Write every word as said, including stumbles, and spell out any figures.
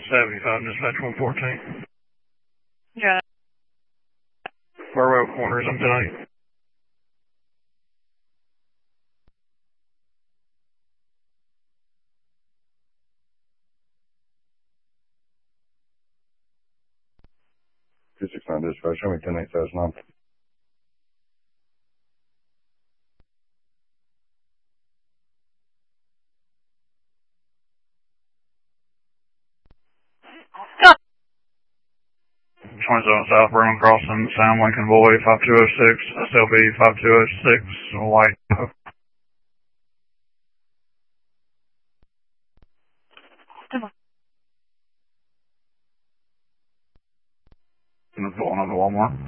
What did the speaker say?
seventy-five, dispatch one fourteen. Yeah. Burwell Corners, I'm tonight. two six nine dispatch, show me ten eight thousand nine. twenty-seven South Berlin Crossing, Sam Lincoln Boy, five two oh six, S L B five two oh six, white. Pulling up to Walmart.